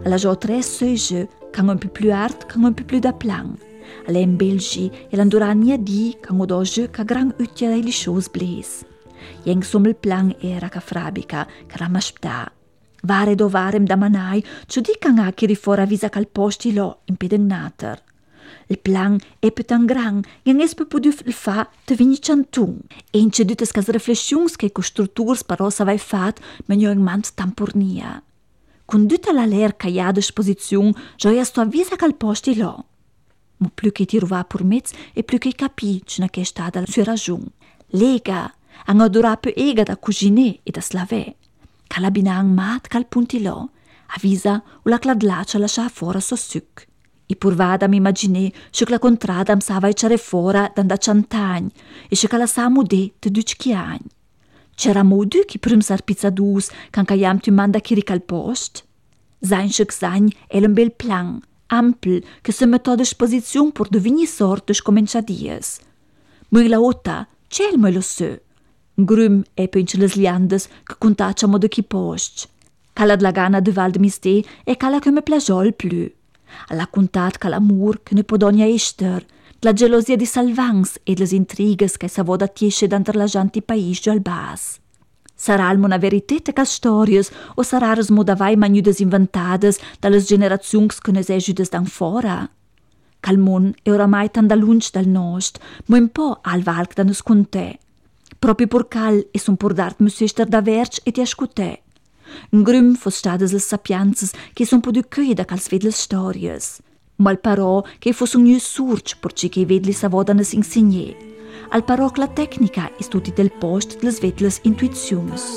Elle a già 3 seuche, can un peu plus art, can un peu plus da plan. Elle est en Belgi e l'andurania di can o doge ca gran utia dai li shows bles. Jeng som il plan era ca frabica, ca la maspta. Vare do varem da manai, ciò di can ha che rifora visa cal posti lo in pedegnater. Il plan è più tan gran, che non è più potuto fare te vini ciantun. E in c'è tutte le riflessioni che i costruttori però s'avai fatto, ma non mant tampurnia. Con tutta la ler che ha a disposizione, gioia sto avvisa cal posti lo. Ma più che ti ruva per mezzo e più che capisci che è stata la sua ragione. Lega, hanno adorato più ega da cucinare e da slavare. Calabinang mat cal punti lo, avvisa o la cladlaccia lascia fuori so suc. E pur vada mi immagine che la contrada mi sa vai c'era fuori da 100 anni e che la sa mude te 12 anni. C'era modu che prim sar pizzadus can caiam tu manda chiri cal post? Zain è un bel plan, ampel, che se mette a disposizione per divini sortes comenciadies. Mui la otta, c'è il lo so. Grum è penche les liandes che contacciamo de chi post. Cala de la gana de val de miste e cala che me plagiol più. Alla contat l'amor che ne podogna ester, la gelosia di salvangs e les intrigues che sa voda tiesce d'antre la janti país al bas. Sarà almo una veritete ca storias o sarà res modavai magnudes inventades dalle generazions che ne s'egiudes dan fora? Cal mon è oramai tan da lunch dal nost, ma un po' al valc da nos contè. Proprio por cal e son por dart musester da verge e ti ascutè. Un grum fos stades les sapianzas che son podu cui da cals ved les storias. Mal però che fos un nius surge porci che ved li savoda nes insigné. Al però che la tecnica is tutti del post les ved les intuizions.